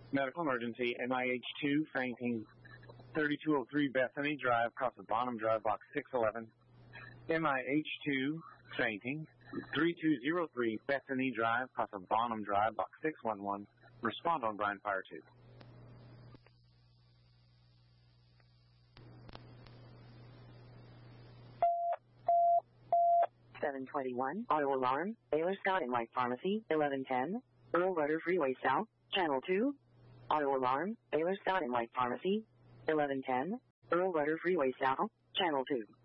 Medical emergency, MIH2, fainting, 3203 Bethany Drive, Casa Bonham Drive, box 611. MIH2, fainting, 3203 Bethany Drive, Casa Bonham Drive, box 611. Respond on Bryan Fire 2. 721, auto alarm, Baylor Scouting Light Pharmacy, 1110, Earl Rudder Freeway South, Channel 2. Auto alarm, Baylor Scouting Light Pharmacy, 1110, Earl Rudder Freeway South, Channel 2.